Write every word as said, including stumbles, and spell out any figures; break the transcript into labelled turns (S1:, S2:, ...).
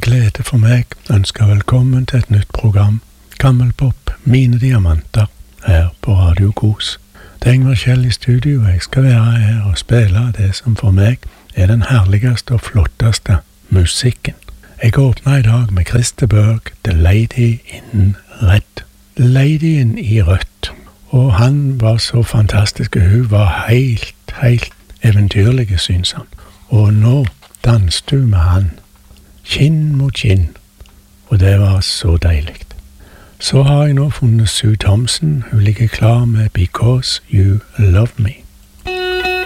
S1: glede for meg å ønske velkommen til et nytt program, Gammelpop, mine diamanter, her på Radio Kos. Det er Ingvar Kjell i studio, og jeg skal være her og spille det som for meg er den herligste og flotteste musikken. Jeg åpner i dag med Christer Berg, The Lady in Red. Ladyen i rødt. Og han var så fantastisk, hun var helt, helt eventyrlig, synes han. Og nå danset du med han, kinn mot kinn, og det var så deilig. Så har jeg nå funnet Sue Thompson, hun ligger klar med Because You Love Me.